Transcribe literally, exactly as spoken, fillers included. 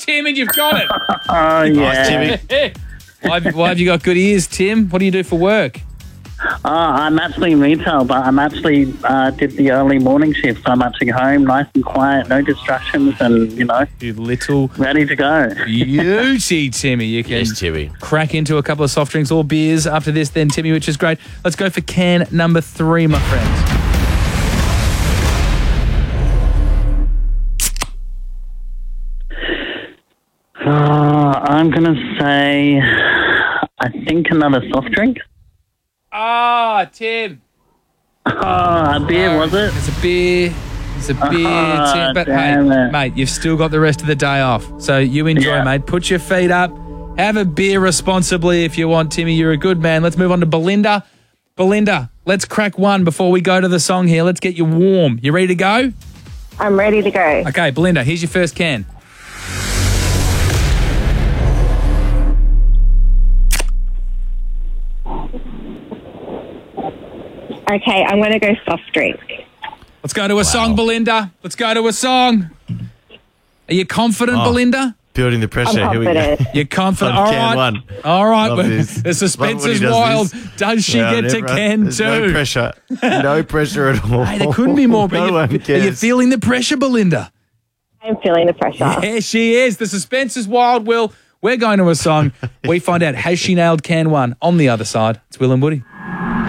Tim, and you've got it. Oh, yeah. Timmy. why, have, why have you got good ears, Tim? What do you do for work? Oh, I'm actually in retail, but I'm actually uh, did the early morning shift. So I'm actually home, nice and quiet, no distractions, and, you know, You little ready to go. beauty, Timmy. You can Yes, Timmy. crack into a couple of soft drinks or beers after this then, Timmy, which is great. Let's go for can number three, my friends. Uh, I'm going to say, I think another soft drink. Ah, Tim. Oh, a beer, was it? It's a beer. It's a beer, Ah, Tim. But damn hey, it. mate, you've still got the rest of the day off. So you enjoy, Yeah. mate. Put your feet up. Have a beer responsibly if you want, Timmy. You're a good man. Let's move on to Belinda. Belinda, let's crack one before we go to the song here. Let's get you warm. You ready to go? I'm ready to go. Okay, Belinda, here's your first can. Okay, I'm going to go soft drink. Let's go to a song, Belinda. Let's go to a song. Are you confident, Oh. Belinda? Building the I'm pressure. Here we go. confident. You're confident. On All can right. one. All right. Love this. The suspense Love when he is does wild. this. Does she Yeah, get to never- can there's two? No pressure. No pressure at all. Hey, there couldn't be more. But no you, one are you cares. feeling the pressure, Belinda? I'm feeling the pressure. Yeah, she is. The suspense is wild, Will. We're going to a song. We find out, has she nailed can one? On the other side, it's Will and Woody.